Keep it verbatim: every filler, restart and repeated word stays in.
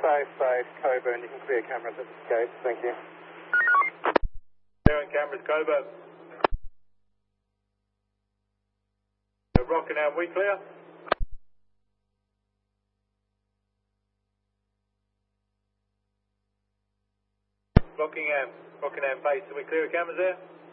five five Coburn, you can clear cameras at the gate, thank you. Clearing cameras, Coburn. Rockingham, we clear? Rockingham, Rockingham base, are we clear of cameras there?